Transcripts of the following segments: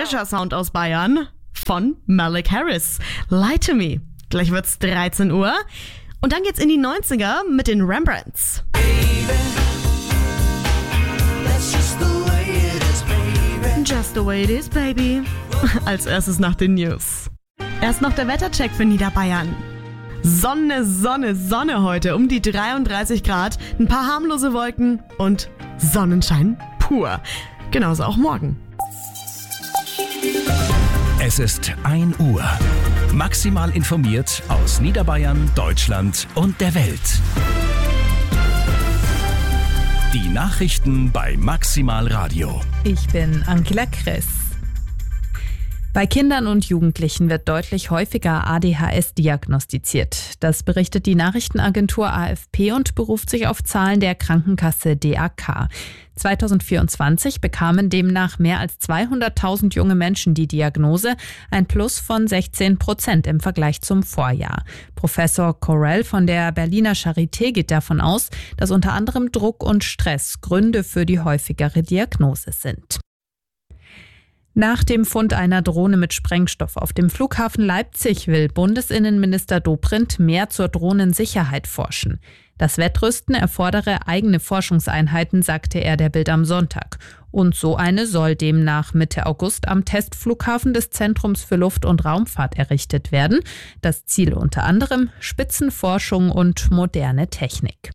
frischer Sound aus Bayern von Malik Harris. Lie to Me. Gleich wird's 13 Uhr. Und dann geht's in die 90er mit den Rembrandts. Just the way it is, baby. Als erstes nach den News. Erst noch der Wettercheck für Niederbayern. Sonne, Sonne, Sonne heute, um die 33 Grad, ein paar harmlose Wolken und Sonnenschein pur. Genauso auch morgen. Es ist 1 Uhr. Maximal informiert aus Niederbayern, Deutschland und der Welt. Die Nachrichten bei Maximal Radio. Ich bin Angela Kress. Bei Kindern und Jugendlichen wird deutlich häufiger ADHS diagnostiziert. Das berichtet die Nachrichtenagentur AFP und beruft sich auf Zahlen der Krankenkasse DAK. 2024 bekamen demnach mehr als 200.000 junge Menschen die Diagnose, ein Plus von 16% im Vergleich zum Vorjahr. Professor Corell von der Berliner Charité geht davon aus, dass unter anderem Druck und Stress Gründe für die häufigere Diagnose sind. Nach dem Fund einer Drohne mit Sprengstoff auf dem Flughafen Leipzig will Bundesinnenminister Dobrindt mehr zur Drohnensicherheit forschen. Das Wettrüsten erfordere eigene Forschungseinheiten, sagte er der Bild am Sonntag. Und so eine soll demnach Mitte August am Testflughafen des Zentrums für Luft- und Raumfahrt errichtet werden. Das Ziel unter anderem Spitzenforschung und moderne Technik.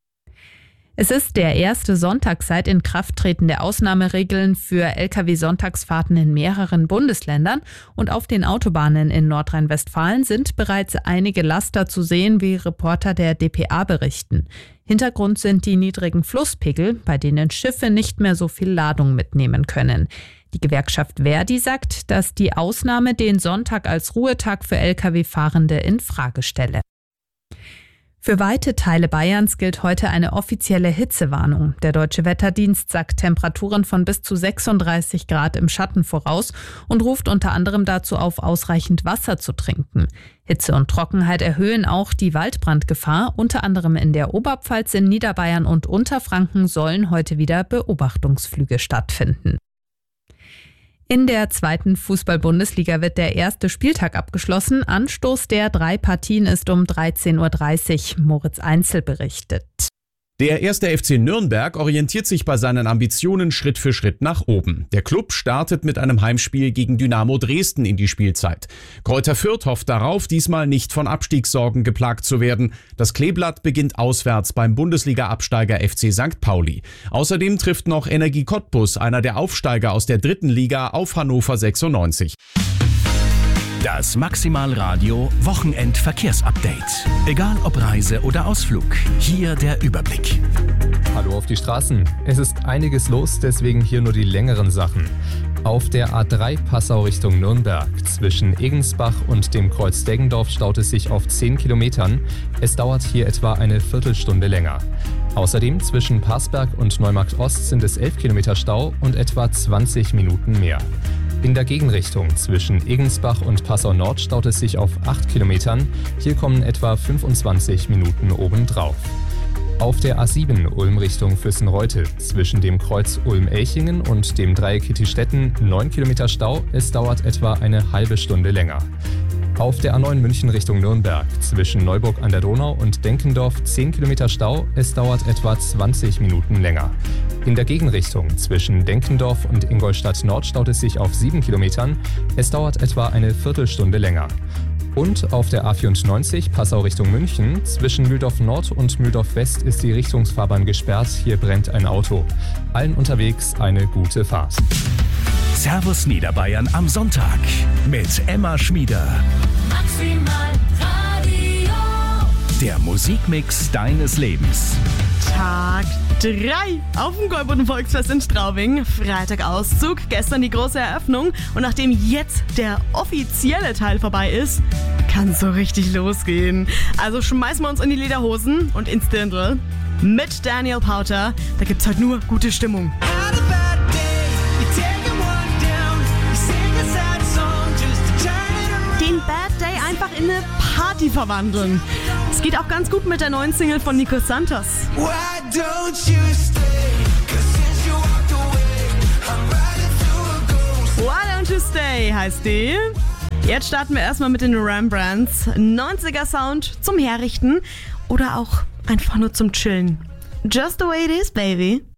Es ist der erste Sonntag seit Inkrafttreten der Ausnahmeregeln für Lkw-Sonntagsfahrten in mehreren Bundesländern und auf den Autobahnen in Nordrhein-Westfalen sind bereits einige Laster zu sehen, wie Reporter der dpa berichten. Hintergrund sind die niedrigen Flusspegel, bei denen Schiffe nicht mehr so viel Ladung mitnehmen können. Die Gewerkschaft Verdi sagt, dass die Ausnahme den Sonntag als Ruhetag für Lkw-Fahrende in Frage stelle. Für weite Teile Bayerns gilt heute eine offizielle Hitzewarnung. Der Deutsche Wetterdienst sagt Temperaturen von bis zu 36 Grad im Schatten voraus und ruft unter anderem dazu auf, ausreichend Wasser zu trinken. Hitze und Trockenheit erhöhen auch die Waldbrandgefahr. Unter anderem in der Oberpfalz, in Niederbayern und Unterfranken sollen heute wieder Beobachtungsflüge stattfinden. In der 2. Fußball-Bundesliga wird der erste Spieltag abgeschlossen. Anstoß der 3 Partien ist um 13.30 Uhr. Moritz Einzel berichtet. Der 1. FC Nürnberg orientiert sich bei seinen Ambitionen Schritt für Schritt nach oben. Der Klub startet mit einem Heimspiel gegen Dynamo Dresden in die Spielzeit. Greuther Fürth hofft darauf, diesmal nicht von Abstiegssorgen geplagt zu werden. Das Kleeblatt beginnt auswärts beim Bundesliga-Absteiger FC St. Pauli. Außerdem trifft noch Energie Cottbus, einer der Aufsteiger aus der 3. Liga, auf Hannover 96. Das Maximal Radio Wochenendverkehrsupdate. Egal ob Reise oder Ausflug, hier der Überblick. Hallo auf die Straßen. Es ist einiges los, deswegen hier nur die längeren Sachen. Auf der A3 Passau Richtung Nürnberg zwischen Egensbach und dem Kreuz Deggendorf staut es sich auf 10 Kilometern. Es dauert hier etwa eine Viertelstunde länger. Außerdem zwischen Parsberg und Neumarkt Ost sind es 11 Kilometer Stau und etwa 20 Minuten mehr. In der Gegenrichtung zwischen Egensbach und Passau Nord staut es sich auf 8 Kilometern. Hier kommen etwa 25 Minuten obendrauf. Auf der A7 Ulm Richtung Füssenreute zwischen dem Kreuz Ulm-Elchingen und dem Dreieck Hittstetten 9 Kilometer Stau. Es dauert etwa eine halbe Stunde länger. Auf der A9 München Richtung Nürnberg zwischen Neuburg an der Donau und Denkendorf 10 Kilometer Stau. Es dauert etwa 20 Minuten länger. In der Gegenrichtung zwischen Denkendorf und Ingolstadt Nord staut es sich auf 7 Kilometern. Es dauert etwa eine Viertelstunde länger. Und auf der A94 Passau Richtung München zwischen Mühldorf Nord und Mühldorf West ist die Richtungsfahrbahn gesperrt. Hier brennt ein Auto. Allen unterwegs eine gute Fahrt. Servus Niederbayern am Sonntag mit Emma Schmieder. Maximal Radio. Der Musikmix deines Lebens. Tag 3 auf dem Golboden Volksfest in Straubing. Freitag-Auszug, gestern die große Eröffnung. Und nachdem jetzt der offizielle Teil vorbei ist, kann es so richtig losgehen. Also schmeißen wir uns in die Lederhosen und ins Dirndl mit Daniel Powter. Da gibt's heute nur gute Stimmung. Den Bad Day einfach in eine Party verwandeln. Es geht auch ganz gut mit der neuen Single von Nico Santos. Why don't you Way heißt die. Jetzt starten wir erstmal mit den Rembrandts. 90er Sound zum Herrichten oder auch einfach nur zum Chillen. Just the way it is, baby.